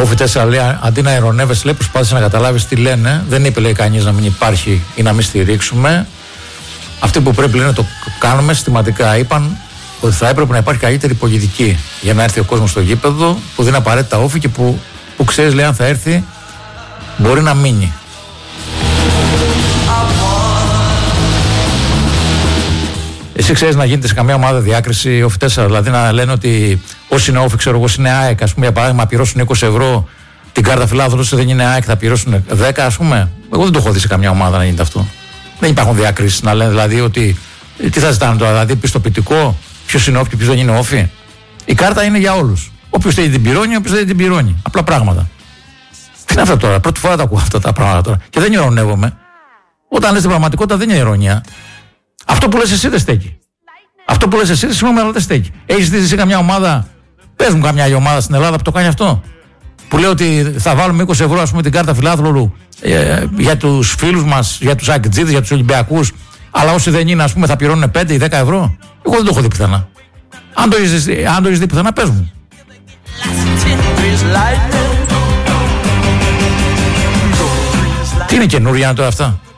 Όφι 4 λέει, αντί να ειρωνεύεσαι, λέει, προσπάθησε να καταλάβεις τι λένε. Δεν είπε, λέει, κανείς να μην υπάρχει ή να μην στηρίξουμε. Αυτοί που πρέπει, λένε, το κάνουμε συστηματικά. Είπαν ότι θα έπρεπε να υπάρχει καλύτερη πολιτική για να έρθει ο κόσμος στο γήπεδο, που δίνει απαραίτητα όφη και που ξέρεις, λέει, αν θα έρθει, μπορεί να μείνει. Εσύ ξέρεις να γίνεται σε καμία ομάδα διάκριση όφι 4, δηλαδή να λένε ότι όσοι είναι όφι, ξέρω εγώ, είναι ΑΕΚ, ας πούμε, για παράδειγμα, πληρώσουν 20 ευρώ την κάρτα φιλάθλου, όσοι δεν είναι ΑΕΚ θα πληρώσουν 10, ας πούμε. Εγώ δεν το έχω δει σε καμιά ομάδα να γίνεται αυτό. Δεν υπάρχουν διακρίσεις να λένε δηλαδή ότι. Τι θα ζητάνε τώρα, δηλαδή πιστοποιητικό, ποιος είναι όφι και ποιος δεν είναι όφι. Η κάρτα είναι για όλους. Όποιος θέλει την πληρώνει, όποιος δεν την πληρώνει. Απλά πράγματα. Τι είναι αυτό τώρα, πρώτη φορά τα ακούω αυτά τα πράγματα τώρα. Και δεν ειρωνεύομαι. Όταν λες την πραγματικότητα δεν είναι ειρωνία. Αυτό που λες εσύ δεν στέκει. Αυτό που λες εσύ, συγγνώμη, αλλά δεν στέκει. Έχεις δει σε καμιά ομάδα, πες μου καμιά άλλη ομάδα στην Ελλάδα που το κάνει αυτό. Που λέει ότι θα βάλουμε 20 ευρώ, ας πούμε, την κάρτα φιλάθλου για τους φίλους μας, για τους Αγκτζίδες, για τους Ολυμπιακούς, αλλά όσοι δεν είναι, ας πούμε, θα πληρώνουν 5 ή 10 ευρώ. Εγώ δεν το έχω δει πουθενά. Αν το έχεις δει πουθενά, πες μου. Τι είναι καινούρια τώρα αυτά?